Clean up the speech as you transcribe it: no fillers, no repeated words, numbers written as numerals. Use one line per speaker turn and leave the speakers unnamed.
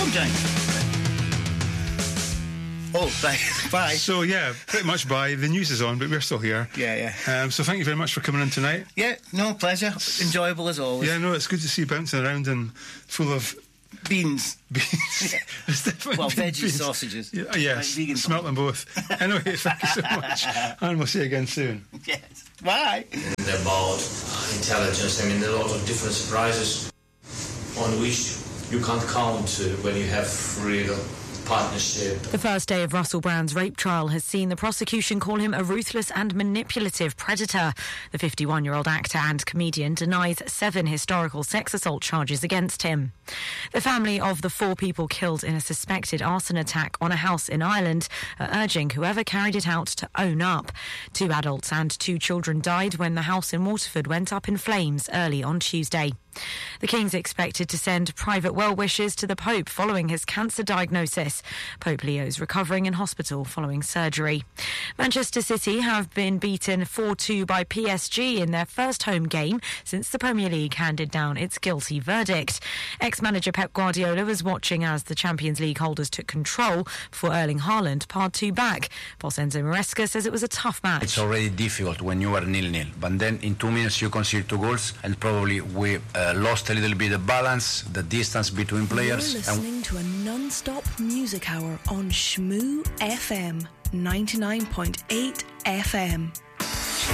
on, James. Oh, bye.
So, yeah, pretty much bye. The news is on, but we're still here.
Yeah.
So thank you very much for coming in tonight.
Yeah, no, pleasure. Enjoyable as always.
Yeah, no, it's good to see you bouncing around and full of...
Beans.
It's definitely
well, veggie
beans.
sausages.
Yes,
like
smelt them both. Anyway, thank you so much. And we'll see you again soon.
Yes. Bye.
And about intelligence, I mean, there are a lot of different surprises on which you can't count when you have real partnership.
The first day of Russell Brand's rape trial has seen the prosecution call him a ruthless and manipulative predator. The 51-year-old actor and comedian denies 7 historical sex assault charges against him. The family of the 4 people killed in a suspected arson attack on a house in Ireland are urging whoever carried it out to own up. 2 adults and 2 children died when the house in Waterford went up in flames early on Tuesday. The King's expected to send private well wishes to the Pope following his cancer diagnosis. Pope Leo's recovering in hospital following surgery. Manchester City have been beaten 4-2 by PSG in their first home game since the Premier League handed down its guilty verdict. Ex-manager Pep Guardiola was watching as the Champions League holders took control before Erling Haaland parred 2 back. Boss Enzo Maresca says it was a tough match.
It's already difficult when you are 0-0, but then in 2 minutes you concede 2 goals, and probably we lost a little bit of balance, the distance between players.
You're listening to a non-stop music hour on Shmoo FM 99.8 FM.